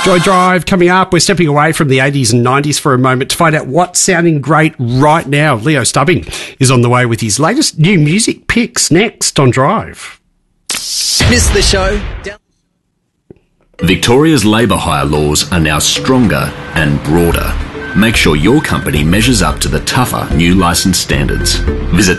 Joy Drive coming up. We're stepping away from the 80s and 90s for a moment to find out what's sounding great right now. Leo Stubbing is on the way with his latest new music picks next on Drive. Miss the show? Victoria's labour hire laws are now stronger and broader. Make sure your company measures up to the tougher new licence standards. Visit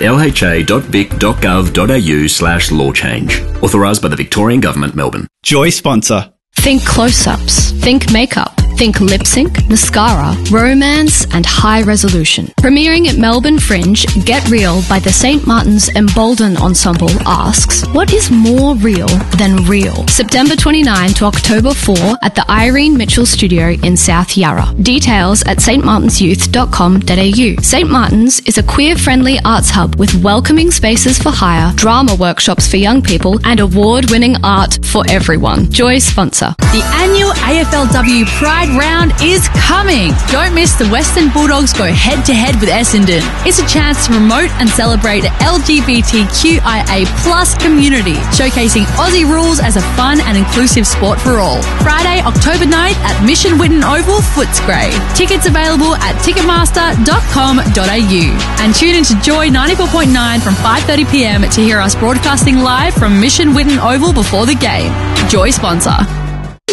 lha.vic.gov.au/law change. Authorised by the Victorian Government, Melbourne. Joy sponsor. Think close-ups. Think makeup. Think lip sync, mascara, romance, and high resolution. Premiering at Melbourne Fringe, Get Real by the St. Martin's Embolden Ensemble asks, what is more real than real? September 29 to October 4 at the Irene Mitchell Studio in South Yarra. Details at stmartinsyouth.com.au. St. Martin's is a queer-friendly arts hub with welcoming spaces for hire, drama workshops for young people, and award-winning art for everyone. Joy sponsor. The annual AFLW Pride Round is coming. Don't miss the Western Bulldogs go head-to-head with Essendon. It's a chance to promote and celebrate the LGBTQIA+ community, showcasing Aussie rules as a fun and inclusive sport for all. Friday, October 9th at Mission Whitten Oval, Footscray. Tickets available at ticketmaster.com.au. And tune into Joy 94.9 from 5:30 p.m. to hear us broadcasting live from Mission Whitten Oval before the game. Joy sponsor.